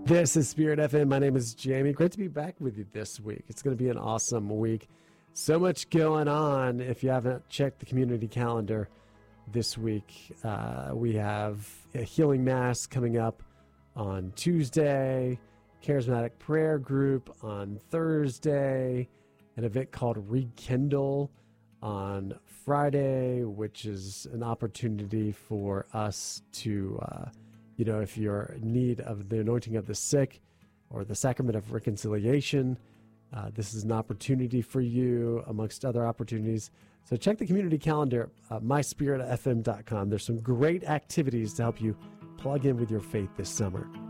This is Spirit FM. My name is Jamie. Great to be back with you this week. It's going to be an awesome week. So much going on. If you haven't checked the community calendar this week, we have a healing mass coming up on Tuesday, charismatic prayer group on Thursday, an event called Rekindle on Friday, which is an opportunity for us to if you're in need of the anointing of the sick or the sacrament of reconciliation, this is an opportunity for you, amongst other opportunities. So check the community calendar, myspiritfm.com. There's some great activities to help you plug in with your faith this summer.